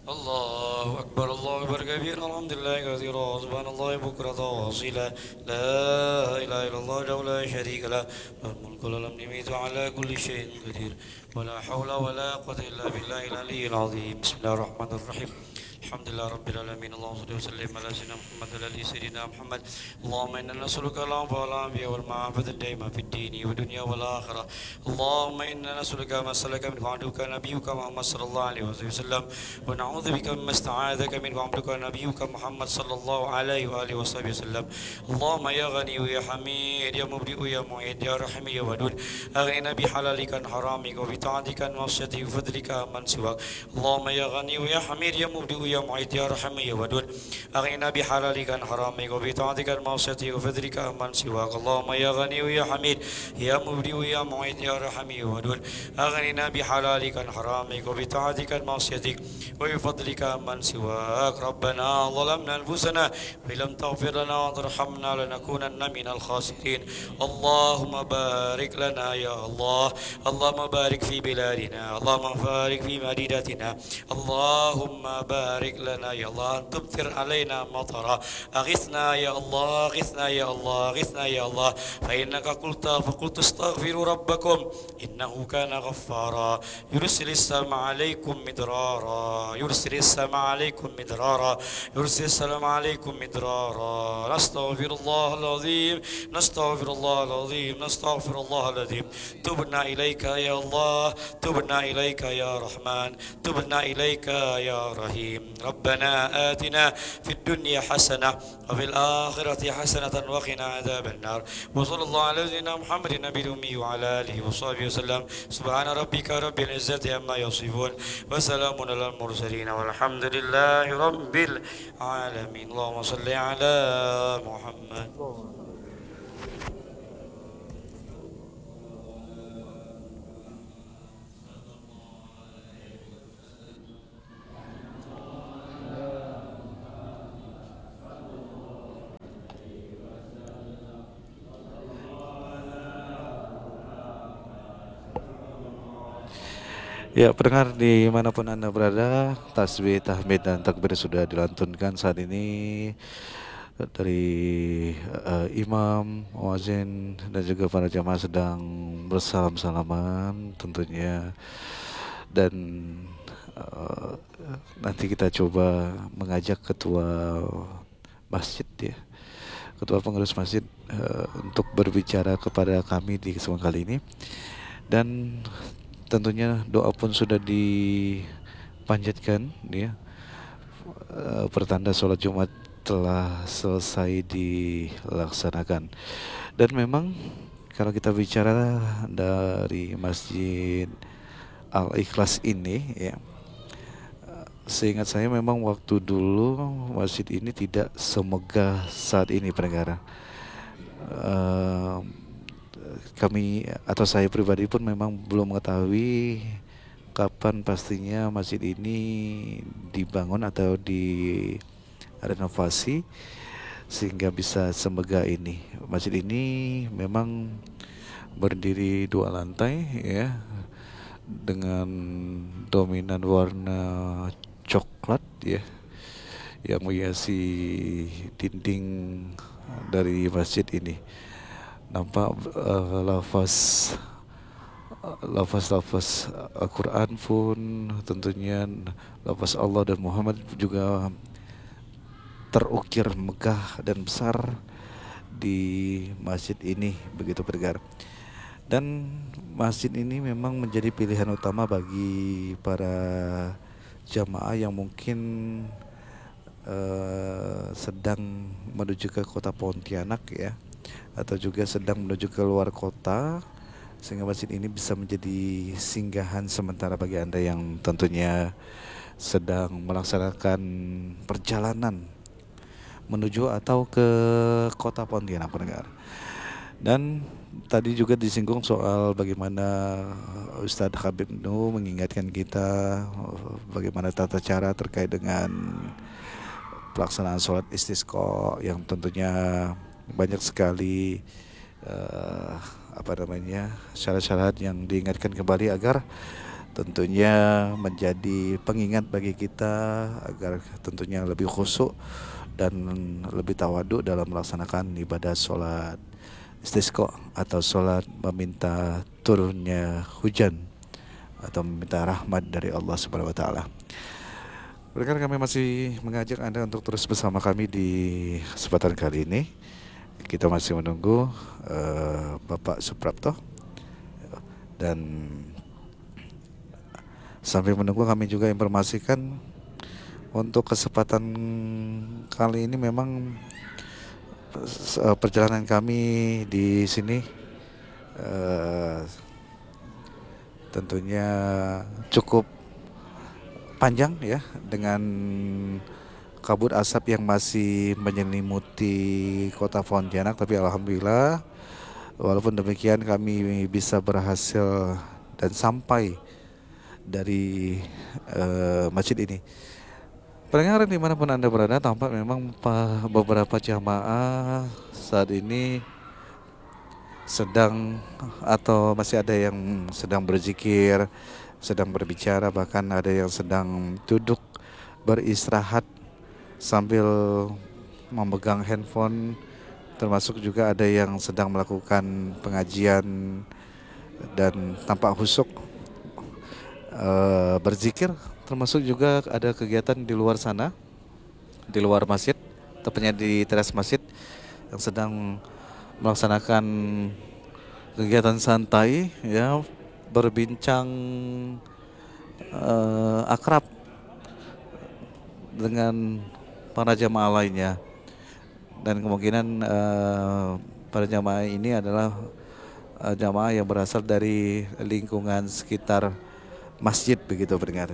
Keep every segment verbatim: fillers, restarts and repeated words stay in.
الله أكبر الله أكبر كبير الحمد لله كثيرا سبحان الله بكرة وأصيلا لا إله إلا الله وحده لا شريك له له الملك وله الحمد يميت على كل شيء قدير ولا حول ولا قوة إلا بالله العلي العظيم بسم الله الرحمن الرحيم الحمد لله رب العالمين اللهم صل وسلم على سيدنا محمد وعلى ال سيدنا محمد اللهم انا نسالك العفو والعافيه والمعافاه الدائمه في الدين والدنيا والاخره اللهم انا نسالك ما سلك من عبدك نبيك محمد صلى الله عليه وسلم ونعوذ بك مما استعاذك من عبدك نبيك محمد صلى الله عليه واله وصحبه وسلم اللهم يا غني يا حميد يا مبدئ يا معيد يا رحيم يا ودود اغننا بحلالك عن حرامك وبطاعتك عن معصيتك وفضلك من سواك اللهم يا غني يا حميد يا مبدئ يا معيد يا رحيم يا ودود أغننا بحلالك عن حرامك وبطاعتك عن معصيتك وفضلك من سواك اللهم يا غني يا حميد يا مبدئ يا معيد يا رحيم يا ودود أغننا بحلالك عن حرامك وبطاعتك عن معصيتك وبفضلك من سواك ربنا ظلمنا أنفسنا وإن لم تغفر لنا وترحمنا لنكونن من الخاسرين اللهم بارك لنا يا الله اللهم بارك في بلادنا اللهم بارك في مدينتنا اللهم بارك لنا يا الله تمطر علينا مطرا أغثنا يا الله أغثنا يا الله أغثنا يا الله فإنك قلت فقلت استغفروا ربكم إنه كان غفارا يرسل السماء عليكم مدرارا يرسل السماء عليكم مدرارا يرسل السلام عليكم مدرارا نستغفر الله العظيم نستغفر الله العظيم نستغفر الله العظيم تبنا إليك يا الله تبنا إليك يا رحمن تبنا إليك يا رحيم ربنا آتنا في الدنيا حسنة وفي الآخرة حسنة وقنا عذاب النار وصلى الله على سيدنا محمد النبي الأمي وعلى آله وصحبه وسلم سبحان ربك رب العزة عما يصفون وسلام على المرسلين والحمد لله رب العالمين اللهم صل على محمد. Ya, pendengar dimanapun Anda berada, tasbih, tahmid, dan takbir sudah dilantunkan saat ini dari uh, imam, muazin, dan juga para jamaah sedang bersalam-salaman tentunya. Dan uh, nanti kita coba mengajak ketua masjid ya, ketua pengurus masjid uh, untuk berbicara kepada kami di kesempatan kali ini. Dan tentunya doa pun sudah dipanjatkan ya. E, pertanda sholat Jumat telah selesai dilaksanakan. Dan memang kalau kita bicara dari Masjid Al-Ikhlas ini ya, seingat saya memang waktu dulu masjid ini tidak semegah saat ini pendengar. E, kami atau saya pribadi pun memang belum mengetahui kapan pastinya masjid ini dibangun atau direnovasi sehingga bisa semegah ini. Masjid ini memang berdiri dua lantai ya, dengan dominan warna coklat ya, yang menghiasi dinding dari masjid ini. Nampak uh, lafaz lafaz-lafaz Al-Quran pun tentunya lafaz Allah dan Muhammad juga terukir megah dan besar di masjid ini begitu pendengar. Dan masjid ini memang menjadi pilihan utama bagi para jamaah yang mungkin uh, sedang menuju ke kota Pontianak ya, atau juga sedang menuju ke luar kota, sehingga masjid ini bisa menjadi singgahan sementara bagi Anda yang tentunya sedang melaksanakan perjalanan menuju atau ke kota Pontianak pendengar. Dan tadi juga disinggung soal bagaimana Ustadz Habib Nu mengingatkan kita bagaimana tata cara terkait dengan pelaksanaan sholat istisqa yang tentunya banyak sekali uh, apa namanya syarat-syarat yang diingatkan kembali agar tentunya menjadi pengingat bagi kita agar tentunya lebih khusyuk dan lebih tawaduk dalam melaksanakan ibadah sholat istisqa atau sholat meminta turunnya hujan atau meminta rahmat dari Allah Subhanahu wa taala. Rekan, kami masih mengajak Anda untuk terus bersama kami di kesempatan kali ini. Kita masih menunggu uh, Bapak Suprapto, dan sambil menunggu kami juga informasikan untuk kesempatan kali ini memang uh, perjalanan kami di sini uh, tentunya cukup panjang ya, dengan kabut asap yang masih menyelimuti kota Pontianak. Tapi alhamdulillah, walaupun demikian kami bisa berhasil dan sampai dari uh, masjid ini. Pendengar dimanapun Anda berada, tampak memang beberapa jamaah saat ini sedang atau masih ada yang sedang berzikir, sedang berbicara, bahkan ada yang sedang duduk beristirahat sambil memegang handphone, termasuk juga ada yang sedang melakukan pengajian dan tampak khusyuk uh, berzikir, termasuk juga ada kegiatan di luar sana, di luar masjid, tepatnya di teras masjid, yang sedang melaksanakan kegiatan santai ya, berbincang uh, akrab dengan para jamaah lainnya. Dan kemungkinan uh, para jamaah ini adalah uh, jamaah yang berasal dari lingkungan sekitar masjid, begitu pendengar.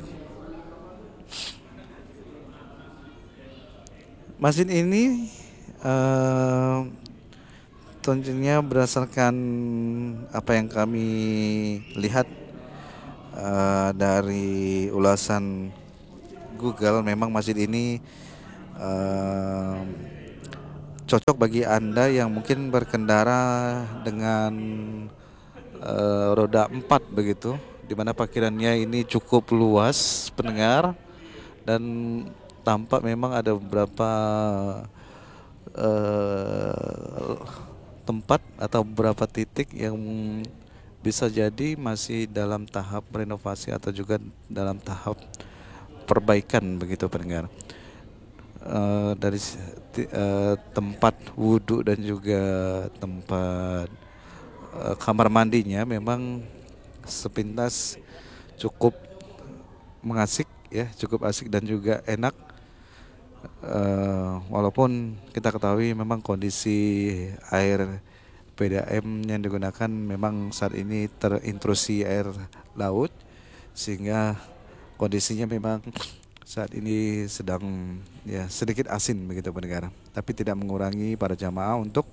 Masjid ini uh, tentunya berdasarkan apa yang kami lihat uh, dari ulasan Google, memang masjid ini uh, cocok bagi Anda yang mungkin berkendara dengan uh, roda empat begitu, di mana parkirannya ini cukup luas pendengar, dan tampak memang ada beberapa uh, tempat atau beberapa titik yang bisa jadi masih dalam tahap renovasi atau juga dalam tahap perbaikan, begitu pendengar. Uh, dari uh, tempat wudhu dan juga tempat uh, kamar mandinya memang sepintas cukup mengasik ya, cukup asik dan juga enak. Uh, walaupun kita ketahui memang kondisi air P D A M yang digunakan memang saat ini terintrusi air laut, sehingga kondisinya memang saat ini sedang ya sedikit asin, begitu pendengar. Tapi tidak mengurangi para jamaah untuk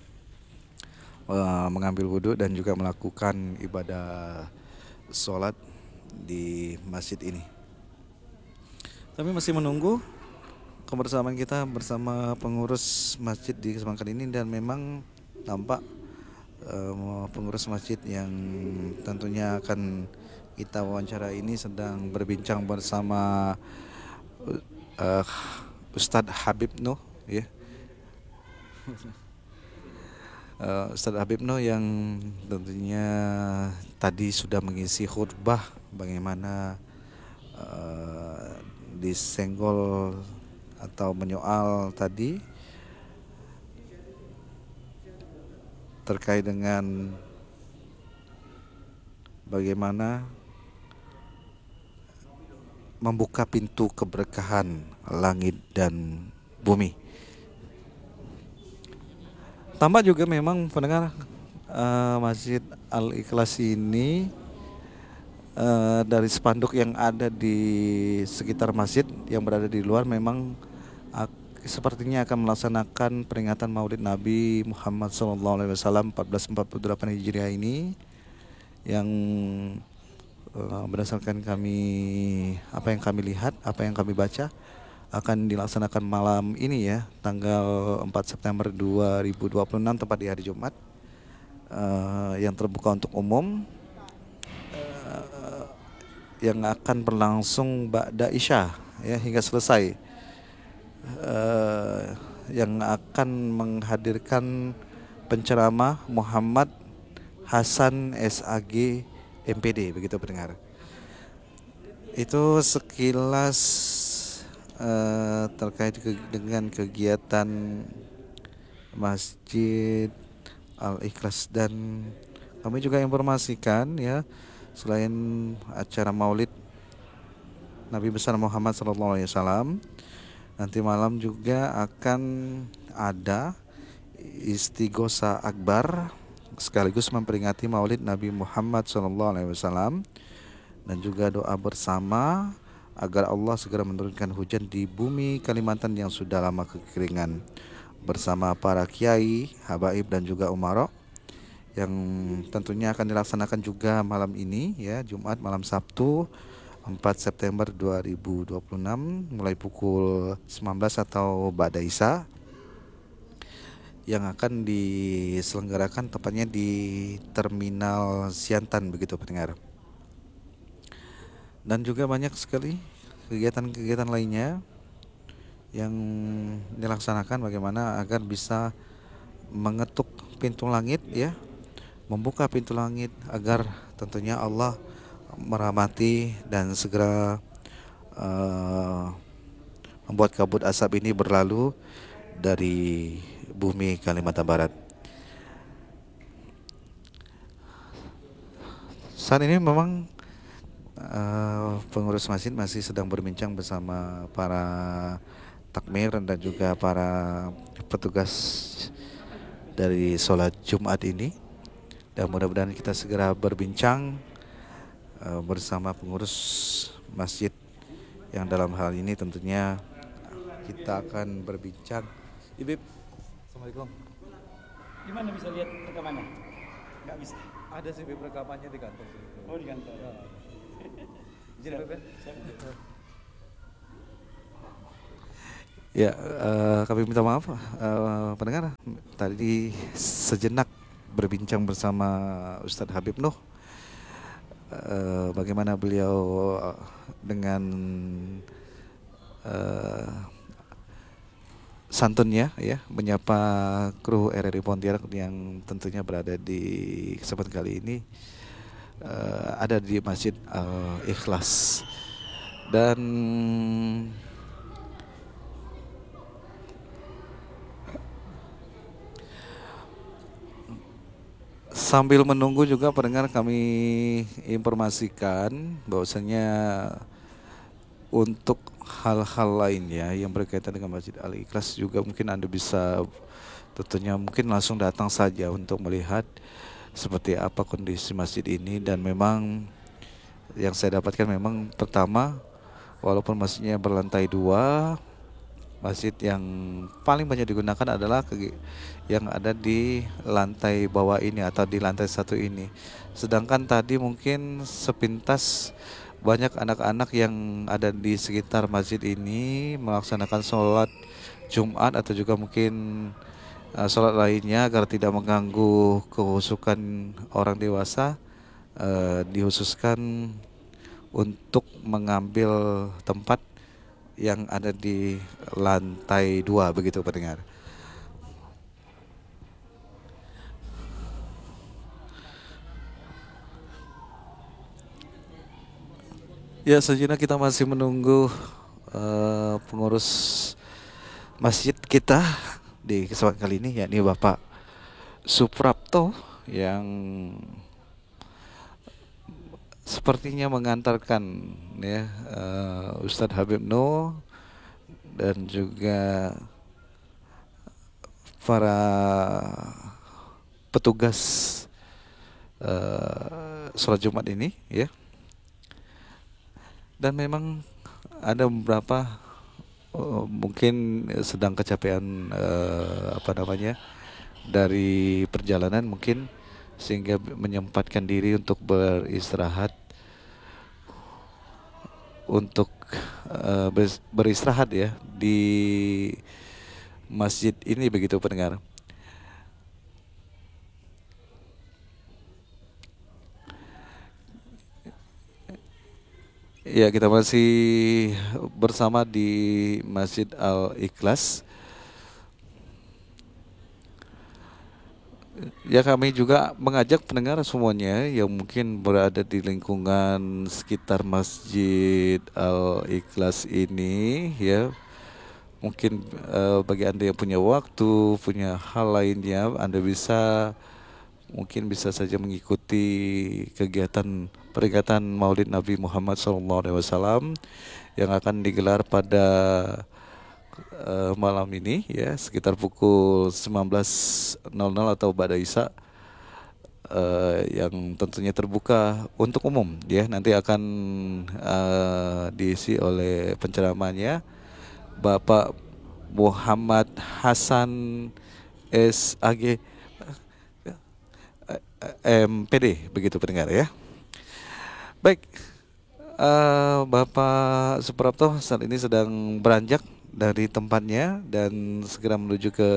uh, mengambil wudhu dan juga melakukan ibadah sholat di masjid ini. Kami masih menunggu kebersamaan kita bersama pengurus masjid di kesempatan ini, dan memang tampak uh, pengurus masjid yang tentunya akan kita wawancara ini sedang berbincang bersama uh, Ustadz Habib Nuh ya. uh, Ustadz Habib Nuh yang tentunya tadi sudah mengisi khutbah bagaimana uh, disenggol atau menyoal tadi terkait dengan bagaimana membuka pintu keberkahan langit dan bumi. Tampak juga memang pendengar uh, Masjid Al-Ikhlas ini uh, dari spanduk yang ada di sekitar masjid yang berada di luar memang uh, sepertinya akan melaksanakan peringatan Maulid Nabi Muhammad shallallahu alaihi wasallam seribu empat ratus empat puluh delapan Hijriah ini, yang uh, berdasarkan kami apa yang kami lihat, apa yang kami baca, akan dilaksanakan malam ini ya, tanggal empat September dua ribu dua puluh enam, tepat di hari Jumat, uh, yang terbuka untuk umum. Uh, yang akan berlangsung ba'da Isya ya hingga selesai. Uh, yang akan menghadirkan penceramah Muhammad Hasan S A G M P D begitu pendengar. Itu sekilas uh, terkait ke, dengan kegiatan Masjid Al-Ikhlas, dan kami juga informasikan ya, selain acara Maulid Nabi besar Muhammad sallallahu alaihi wasallam, nanti malam juga akan ada istighosa akbar sekaligus memperingati Maulid Nabi Muhammad sallallahu alaihi wasallam, dan juga doa bersama agar Allah segera menurunkan hujan di bumi Kalimantan yang sudah lama kekeringan, bersama para kiai, habaib dan juga umara, yang tentunya akan dilaksanakan juga malam ini ya, Jumat malam Sabtu empat September dua ribu dua puluh enam mulai pukul sembilan belas atau ba'da Isya, yang akan diselenggarakan tepatnya di Terminal Siantan begitu pendengar. Dan juga banyak sekali kegiatan-kegiatan lainnya yang dilaksanakan bagaimana agar bisa mengetuk pintu langit ya, membuka pintu langit agar tentunya Allah merahmati dan segera uh, membuat kabut asap ini berlalu dari bumi Kalimantan Barat. Saat ini memang uh, pengurus masjid masih sedang berbincang bersama para takmir dan juga para petugas dari sholat Jumat ini, dan mudah-mudahan kita segera berbincang uh, bersama pengurus masjid yang dalam hal ini tentunya kita akan berbincang. Ibib, assalamualaikum. Gimana bisa lihat rekamannya? Nggak bisa. Ada sih Bib, rekamannya di kantor. Oh di kantor. Ya. Siap, Bib. Siap. Ya, uh, kami minta maaf uh, pendengar, tadi sejenak berbincang bersama Ustadz Habib Nuh, uh, bagaimana beliau uh, dengan uh, santunnya ya menyapa kru R R I Pontianak yang tentunya berada di kesempatan kali ini uh, ada di Masjid Al-Ikhlas. Dan sambil menunggu juga pendengar, kami informasikan bahwasanya untuk hal-hal lainnya yang berkaitan dengan Masjid Al-Ikhlas juga mungkin Anda bisa tentunya mungkin langsung datang saja untuk melihat seperti apa kondisi masjid ini. Dan memang yang saya dapatkan memang pertama, walaupun masjidnya berlantai dua, masjid yang paling banyak digunakan adalah yang ada di lantai bawah ini atau di lantai satu ini. Sedangkan tadi mungkin sepintas banyak anak-anak yang ada di sekitar masjid ini melaksanakan sholat Jumat atau juga mungkin uh, sholat lainnya agar tidak mengganggu kehusukan orang dewasa, uh, dihususkan untuk mengambil tempat yang ada di lantai dua begitu pendengar. Ya, sejenak kita masih menunggu uh, pengurus masjid kita di kesempatan kali ini, yakni Bapak Suprapto, yang sepertinya mengantarkan ya uh, Ustadz Habib Nuh dan juga para petugas uh, sholat Jumat ini ya. Dan memang ada beberapa uh, mungkin sedang kecapean uh, apa namanya dari perjalanan mungkin, sehingga menyempatkan diri untuk beristirahat untuk uh, beristirahat ya di masjid ini begitu pendengar. Ya, kita masih bersama di Masjid Al-Ikhlas. Ya, kami juga mengajak pendengar semuanya yang mungkin berada di lingkungan sekitar Masjid Al-Ikhlas ini, ya. Mungkin eh, bagi Anda yang punya waktu, punya hal lainnya, Anda bisa mungkin bisa saja mengikuti kegiatan peringatan Maulid Nabi Muhammad shallallahu alaihi wasallam yang akan digelar pada eh, malam ini, ya, sekitar pukul sembilan belas nol nol atau ba'da Isya, eh, yang tentunya terbuka untuk umum, ya. Nanti akan eh, diisi oleh penceramahnya Bapak Muhammad Hasan S A G M P D, begitu pendengar, ya. Baik, eh, Bapak Suprapto saat ini sedang beranjak dari tempatnya dan segera menuju ke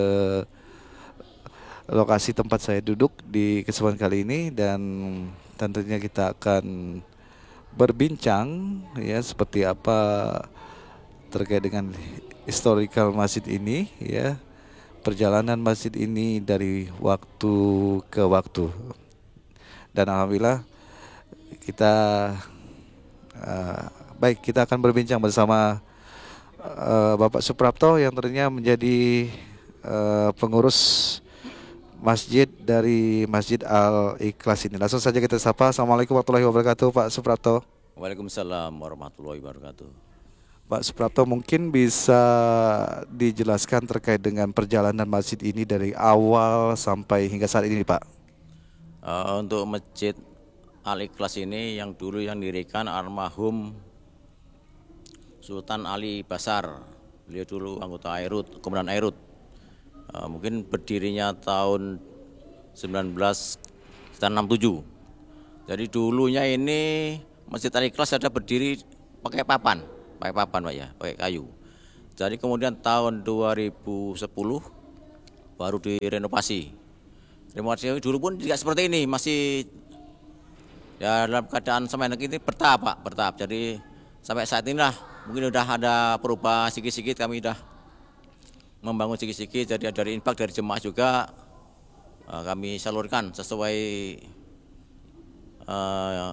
lokasi tempat saya duduk di kesempatan kali ini, dan tentunya kita akan berbincang, ya, seperti apa terkait dengan historical masjid ini, ya, perjalanan masjid ini dari waktu ke waktu. Dan alhamdulillah kita uh, baik, kita akan berbincang bersama uh, Bapak Suprapto yang ternyata menjadi uh, pengurus masjid dari Masjid Al-Ikhlas ini. Langsung saja kita sapa. Assalamualaikum warahmatullahi wabarakatuh, Pak Suprapto. Waalaikumsalam warahmatullahi wabarakatuh. Pak Suprapto, mungkin bisa dijelaskan terkait dengan perjalanan masjid ini dari awal sampai hingga saat ini, Pak. Uh, untuk Masjid Al-Ikhlas ini yang dulu yang didirikan almarhum Sultan Ali Basar. Beliau dulu anggota Airut, Komandan Airut. Uh, mungkin berdirinya tahun sembilan belas enam puluh tujuh. Jadi dulunya ini Masjid Al-Ikhlas ada berdiri pakai papan, pakai papan Pak, ya, pakai kayu. Jadi kemudian tahun dua ribu sepuluh baru direnovasi. Renovasi dulu pun tidak seperti ini, masih ya dalam keadaan semenek ini bertahap Pak, bertahap. Jadi sampai saat inilah mungkin sudah ada perubahan sedikit-sedikit, kami sudah membangun sedikit-sedikit. Jadi dari infak dari jemaah juga uh, kami salurkan sesuai uh,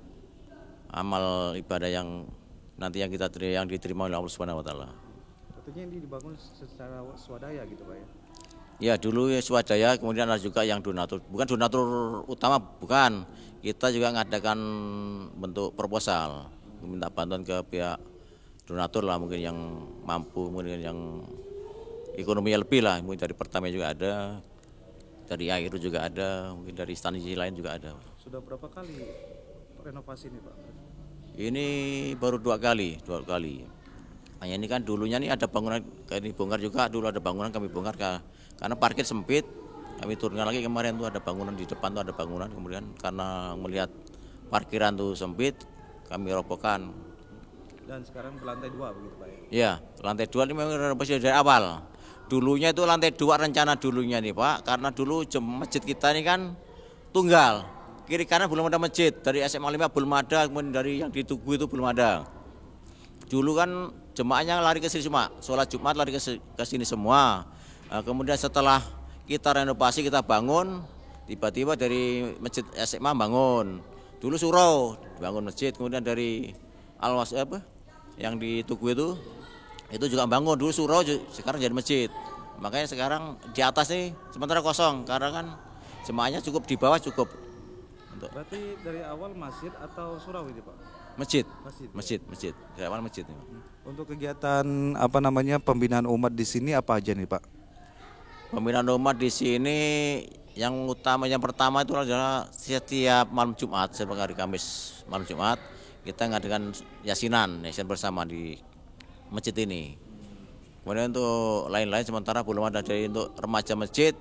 amal ibadah yang nanti yang kita yang diterima oleh Allah Subhanahu wa taala. Tentunya ini dibangun secara swadaya gitu, Pak, ya. Ya, dulu ya swadaya, kemudian ada juga yang donatur. Bukan donatur utama, bukan. Kita juga mengadakan bentuk proposal, meminta bantuan ke pihak donatur lah, mungkin yang mampu, mungkin yang ekonominya lebih lah. Mungkin dari Pertamina juga ada, dari Air juga ada, mungkin dari instansi lain juga ada. Sudah berapa kali renovasi ini, Pak? Ini baru dua kali, dua kali. Hanya ini kan dulunya nih ada bangunan, kami bongkar juga, dulu ada bangunan kami bongkar karena parkir sempit. Kami turunkan lagi kemarin tuh ada bangunan di depan tuh ada bangunan, kemudian karena melihat parkiran tuh sempit, kami robohkan. Dan sekarang berlantai dua begitu, Pak, ya? Iya, lantai dua ini memang renovasi dari awal. Dulunya itu lantai dua rencana dulunya nih Pak, karena dulu masjid kita ini kan tunggal. Kiri kanan belum ada masjid, dari S M A lima belum ada, kemudian dari yang di Tugu itu belum ada. Dulu kan jemaahnya lari ke sini semua, sholat Jumat lari ke sini semua. Nah, kemudian setelah kita renovasi, kita bangun, tiba-tiba dari masjid S M A bangun. Dulu surau, bangun masjid, kemudian dari Alwas apa, yang di Tugu itu, itu juga bangun. Dulu surau, sekarang jadi masjid. Makanya sekarang di atas nih sementara kosong, karena kan jemaahnya cukup di bawah cukup. Berarti dari awal masjid atau surau ini, Pak? Masjid, masjid, masjid, masjid. Dari awal masjid. Untuk kegiatan apa namanya pembinaan umat di sini apa aja nih, Pak? Pembinaan umat di sini yang utama, yang pertama itu adalah setiap malam Jumat, setiap hari Kamis malam Jumat kita ngadakan yasinan, yasinan bersama di masjid ini. Kemudian untuk lain-lain sementara belum ada. Dari untuk remaja masjid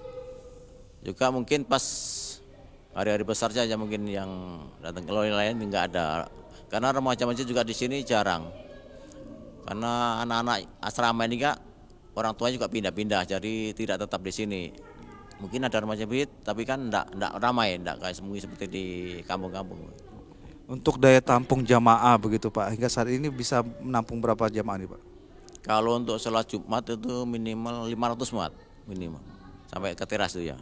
juga mungkin pas hari-hari besar saja mungkin yang datang. Kalau yang lain nggak ada, karena remaja masjid juga di sini jarang, karena anak-anak asrama ini kak orang tua juga pindah-pindah, jadi tidak tetap di sini. Mungkin ada remaja masjid tapi kan enggak, enggak ramai, enggak kayak seperti di kampung-kampung. Untuk daya tampung jamaah begitu Pak, hingga saat ini bisa menampung berapa jamaah nih Pak? Kalau untuk sholat Jumat itu minimal lima ratus muat minimal sampai ke teras itu ya.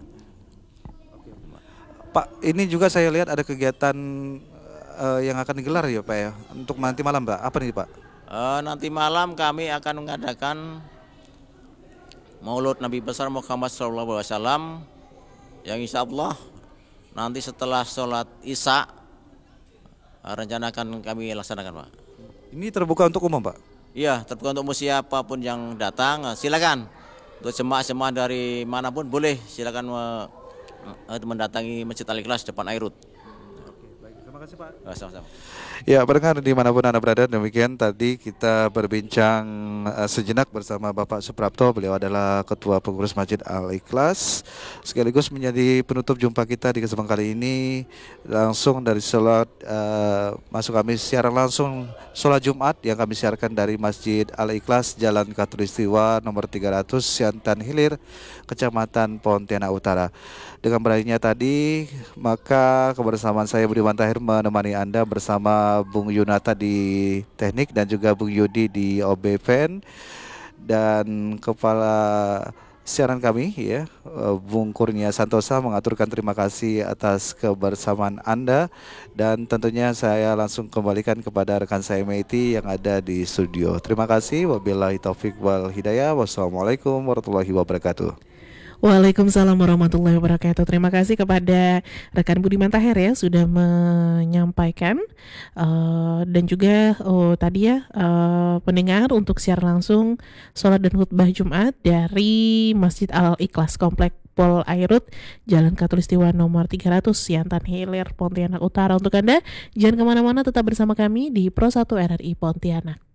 Pak, ini juga saya lihat ada kegiatan eh, yang akan digelar ya Pak ya, untuk nanti malam Pak. Apa nih Pak? Eh, nanti malam kami akan mengadakan Maulud Nabi besar Muhammad shallallahu alaihi wasallam yang insya Allah nanti setelah sholat Isya eh, rencana akan kami laksanakan Pak. Ini terbuka untuk umum Pak? Iya, terbuka untuk siapapun yang datang, eh, silakan. Untuk jemaah-jemaah dari manapun boleh silakan eh, eh, mendatangi Masjid Al-Ikhlas depan Airut. Terima kasih Pak. Eh, sama-sama. Ya, pendengar dimanapun Anda berada, demikian tadi kita berbincang uh, sejenak bersama Bapak Suprapto. Beliau adalah Ketua Pengurus Masjid Al-Ikhlas, sekaligus menjadi penutup jumpa kita di kesempatan kali ini langsung dari sholat uh, masuk kami siaran langsung sholat Jumat yang kami siarkan dari Masjid Al-Ikhlas Jalan Katulistiwa nomor tiga ratus Siantan Hilir, Kecamatan Pontianak Utara. Dengan berakhirnya tadi, maka kebersamaan saya Budiman Tahir menemani Anda bersama Bung Yunata di teknik dan juga Bung Yudi di O B V N dan kepala siaran kami ya Bung Kurnia Santosa mengaturkan terima kasih atas kebersamaan Anda, dan tentunya saya langsung kembalikan kepada rekan saya Meiti yang ada di studio. Terima kasih. Wabillahi taufik wal hidayah. Wassalamualaikum warahmatullahi wabarakatuh. Waalaikumsalam warahmatullahi wabarakatuh. Terima kasih kepada rekan Budiman Tahir ya sudah menyampaikan uh, dan juga oh, tadi ya uh, pendengar untuk siar langsung sholat dan khutbah Jumat dari Masjid Al-Ikhlas Komplek Pol Airut Jalan Katulistiwa nomor tiga ratus Siantan Hilir Pontianak Utara. Untuk Anda jangan kemana-mana, tetap bersama kami di Pro satu R R I Pontianak.